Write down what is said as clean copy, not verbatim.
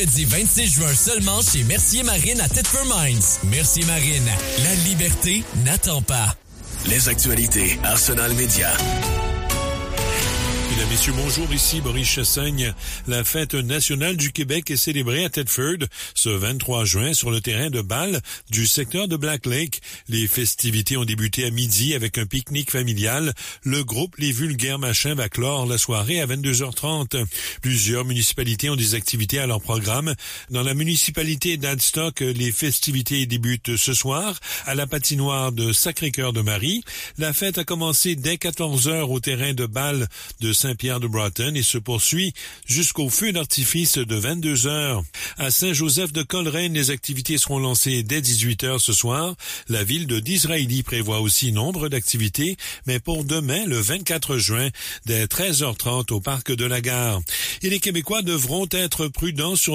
Du 26 juin seulement chez Mercier Marine à Thetford Mines. Mercier Marine, la liberté n'attend pas. Les actualités Arsenal Média. Mesdames, Messieurs, bonjour, ici Boris Chassaigne. La fête nationale du Québec est célébrée à Thetford ce 23 juin sur le terrain de balle du secteur de Black Lake. Les festivités ont débuté à midi avec un pique-nique familial. Le groupe Les Vulgaires Machins va clore la soirée à 22h30. Plusieurs municipalités ont des activités à leur programme. Dans la municipalité d'Adstock, les festivités débutent ce soir à la patinoire de Sacré-Cœur-de-Marie. La fête a commencé dès 14h au terrain de balle de Saint-Pierre-de-Broughton et se poursuit jusqu'au feu d'artifice de 22h. À Saint-Joseph-de-Coleraine, les activités seront lancées dès 18h ce soir. La ville de Disraeli prévoit aussi nombre d'activités, mais pour demain, le 24 juin, dès 13h30 au parc de la Gare. Et les Québécois devront être prudents sur